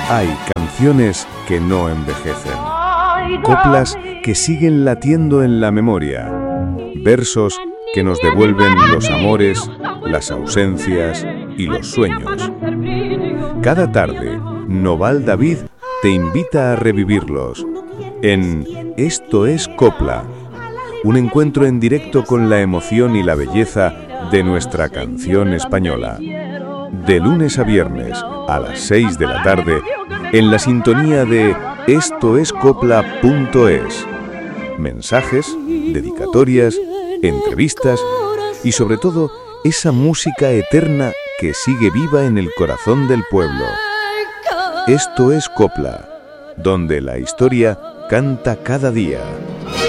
Hay canciones que no envejecen, coplas que siguen latiendo en la memoria, versos que nos devuelven los amores, las ausencias y los sueños. Cada tarde, Noval David te invita a revivirlos en Esto es Copla, un encuentro en directo con la emoción y la belleza de nuestra canción española. De lunes a viernes a las 6 de la tarde, en la sintonía de estoescopla.es. Mensajes, dedicatorias, entrevistas y sobre todo esa música eterna que sigue viva en el corazón del pueblo. Esto es Copla, donde la historia canta cada día.